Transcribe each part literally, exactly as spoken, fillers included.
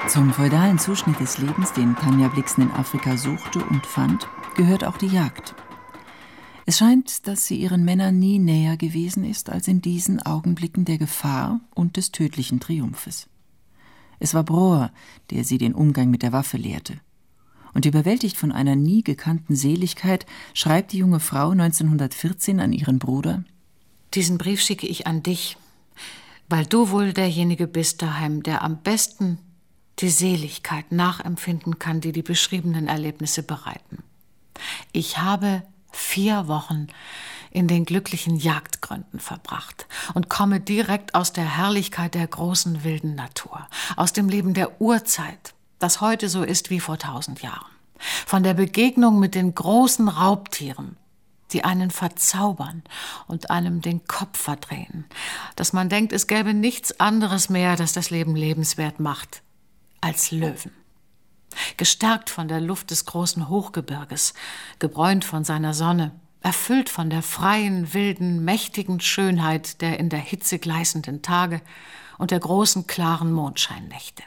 Zum feudalen Zuschnitt des Lebens, den Tanja Blixen in Afrika suchte und fand, gehört auch die Jagd. Es scheint, dass sie ihren Männern nie näher gewesen ist als in diesen Augenblicken der Gefahr und des tödlichen Triumphes. Es war Bror, der sie den Umgang mit der Waffe lehrte. Und überwältigt von einer nie gekannten Seligkeit schreibt die junge Frau neunzehnhundertvierzehn an ihren Bruder: Diesen Brief schicke ich an dich, weil du wohl derjenige bist daheim, der am besten die Seligkeit nachempfinden kann, die die beschriebenen Erlebnisse bereiten. Ich habe vier Wochen in den glücklichen Jagdgründen verbracht und komme direkt aus der Herrlichkeit der großen wilden Natur, aus dem Leben der Urzeit, das heute so ist wie vor tausend Jahren, von der Begegnung mit den großen Raubtieren, die einen verzaubern und einem den Kopf verdrehen, dass man denkt, es gäbe nichts anderes mehr, das das Leben lebenswert macht, als Löwen. Gestärkt von der Luft des großen Hochgebirges, gebräunt von seiner Sonne, erfüllt von der freien, wilden, mächtigen Schönheit der in der Hitze gleißenden Tage und der großen, klaren Mondscheinnächte.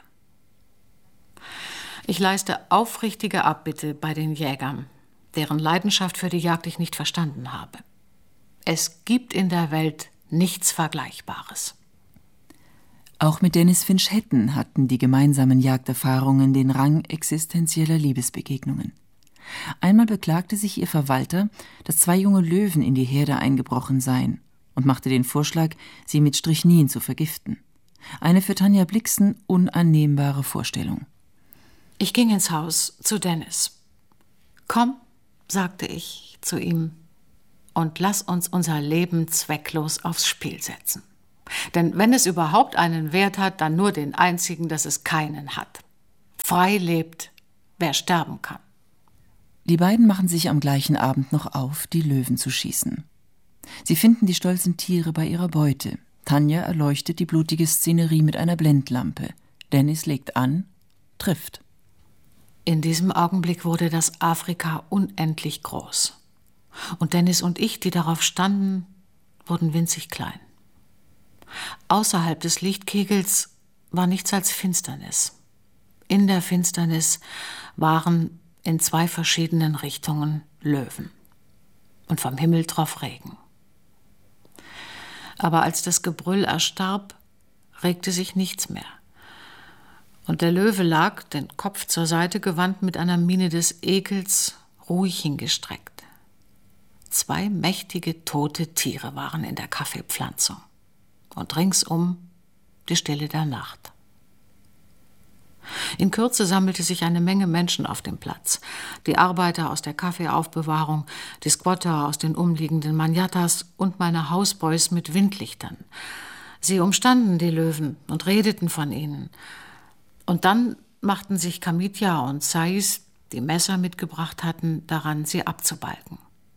Ich leiste aufrichtige Abbitte bei den Jägern, deren Leidenschaft für die Jagd ich nicht verstanden habe. Es gibt in der Welt nichts Vergleichbares. Auch mit Dennis Finch Hatton hatten die gemeinsamen Jagderfahrungen den Rang existenzieller Liebesbegegnungen. Einmal beklagte sich ihr Verwalter, dass zwei junge Löwen in die Herde eingebrochen seien und machte den Vorschlag, sie mit Strychnin zu vergiften. Eine für Tanja Blixen unannehmbare Vorstellung. Ich ging ins Haus zu Dennis. »Komm«, sagte ich zu ihm, »und lass uns unser Leben zwecklos aufs Spiel setzen. Denn wenn es überhaupt einen Wert hat, dann nur den einzigen, dass es keinen hat. Frei lebt, wer sterben kann.« Die beiden machen sich am gleichen Abend noch auf, die Löwen zu schießen. Sie finden die stolzen Tiere bei ihrer Beute. Tanja erleuchtet die blutige Szenerie mit einer Blendlampe. Dennis legt an, trifft. In diesem Augenblick wurde das Afrika unendlich groß. Und Dennis und ich, die darauf standen, wurden winzig klein. Außerhalb des Lichtkegels war nichts als Finsternis. In der Finsternis waren in zwei verschiedenen Richtungen Löwen. Und vom Himmel troff Regen. Aber als das Gebrüll erstarb, regte sich nichts mehr. Und der Löwe lag, den Kopf zur Seite gewandt, mit einer Miene des Ekels ruhig hingestreckt. Zwei mächtige, tote Tiere waren in der Kaffeepflanzung. Und ringsum die Stille der Nacht. In Kürze sammelte sich eine Menge Menschen auf dem Platz. Die Arbeiter aus der Kaffeeaufbewahrung, die Squatter aus den umliegenden Manjattas und meine Hausboys mit Windlichtern. Sie umstanden die Löwen und redeten von ihnen. Und dann machten sich Kamitja und Sais, die Messer mitgebracht hatten, daran, sie abzubalgen.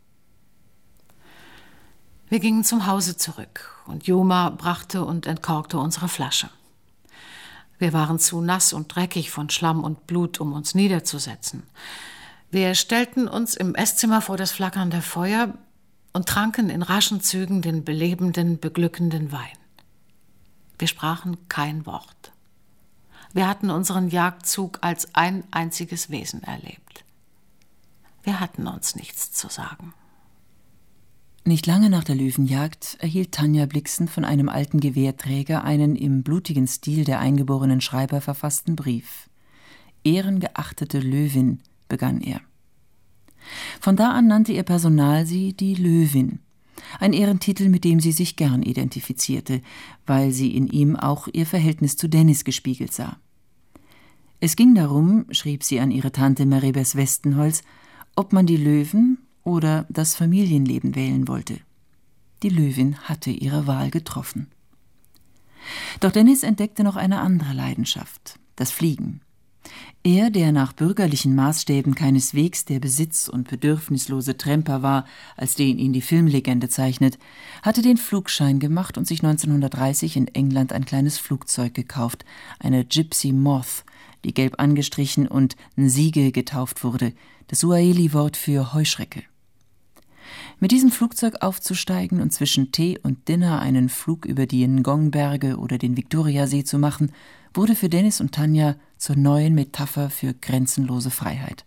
Wir gingen zum Hause zurück und Joma brachte und entkorkte unsere Flasche. Wir waren zu nass und dreckig von Schlamm und Blut, um uns niederzusetzen. Wir stellten uns im Esszimmer vor das flackernde Feuer und tranken in raschen Zügen den belebenden, beglückenden Wein. Wir sprachen kein Wort. Wir hatten unseren Jagdzug als ein einziges Wesen erlebt. Wir hatten uns nichts zu sagen. Nicht lange nach der Löwenjagd erhielt Tanja Blixen von einem alten Gewehrträger einen im blutigen Stil der eingeborenen Schreiber verfassten Brief. »Ehrengeachtete Löwin«, begann er. Von da an nannte ihr Personal sie die Löwin, ein Ehrentitel, mit dem sie sich gern identifizierte, weil sie in ihm auch ihr Verhältnis zu Dennis gespiegelt sah. Es ging darum, schrieb sie an ihre Tante Maribes Westenholz, ob man die Löwen oder das Familienleben wählen wollte. Die Löwin hatte ihre Wahl getroffen. Doch Dennis entdeckte noch eine andere Leidenschaft, das Fliegen. Er, der nach bürgerlichen Maßstäben keineswegs der besitz- und bedürfnislose Tramper war, als den ihn die Filmlegende zeichnet, hatte den Flugschein gemacht und sich neunzehnhundertdreißig in England ein kleines Flugzeug gekauft, eine Gypsy Moth, die gelb angestrichen und Nzige getauft wurde, das Suaheli-Wort für Heuschrecke. Mit diesem Flugzeug aufzusteigen und zwischen Tee und Dinner einen Flug über die Ngong-Berge oder den Viktoriasee zu machen, wurde für Dennis und Tanja zur neuen Metapher für grenzenlose Freiheit.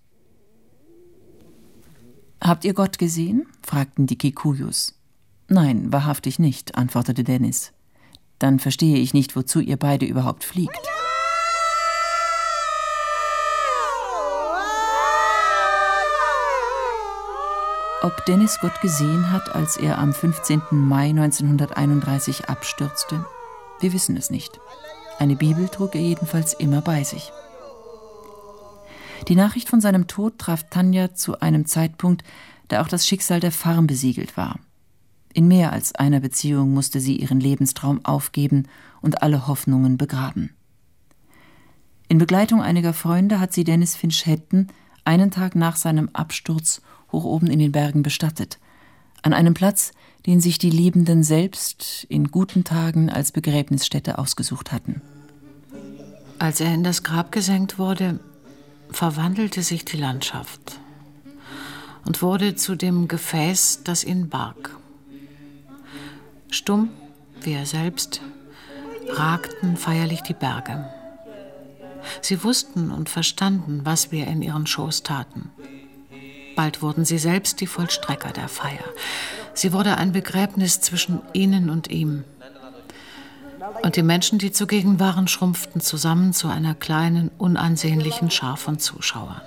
»Habt ihr Gott gesehen?« fragten die Kikuyus. »Nein, wahrhaftig nicht«, antwortete Dennis. »Dann verstehe ich nicht, wozu ihr beide überhaupt fliegt.« Ob Dennis Gott gesehen hat, als er am fünfzehnten Mai neunzehnhunderteinunddreißig abstürzte? Wir wissen es nicht. Eine Bibel trug er jedenfalls immer bei sich. Die Nachricht von seinem Tod traf Tanja zu einem Zeitpunkt, da auch das Schicksal der Farm besiegelt war. In mehr als einer Beziehung musste sie ihren Lebenstraum aufgeben und alle Hoffnungen begraben. In Begleitung einiger Freunde hat sie Dennis Finch-Hatton einen Tag nach seinem Absturz hoch oben in den Bergen bestattet, an einem Platz, den sich die Liebenden selbst in guten Tagen als Begräbnisstätte ausgesucht hatten. Als er in das Grab gesenkt wurde, verwandelte sich die Landschaft und wurde zu dem Gefäß, das ihn barg. Stumm, wie er selbst, ragten feierlich die Berge. Sie wussten und verstanden, was wir in ihren Schoß taten. Bald wurden sie selbst die Vollstrecker der Feier. Sie wurde ein Begräbnis zwischen ihnen und ihm. Und die Menschen, die zugegen waren, schrumpften zusammen zu einer kleinen, unansehnlichen Schar von Zuschauern.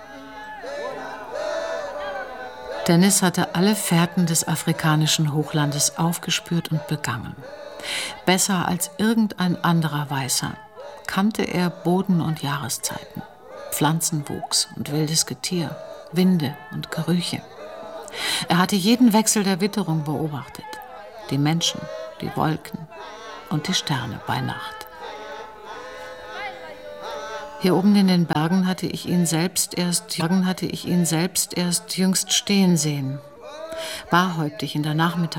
Dennis hatte alle Fährten des afrikanischen Hochlandes aufgespürt und begangen. Besser als irgendein anderer Weißer kannte er Boden und Jahreszeiten, Pflanzenwuchs und wildes Getier, Winde und Gerüche. Er hatte jeden Wechsel der Witterung beobachtet, die Menschen, die Wolken und die Sterne bei Nacht. Hier oben in den Bergen hatte ich ihn selbst erst, hatte ich ihn selbst erst jüngst stehen sehen, barhäuptig in der Nachmittagssonne.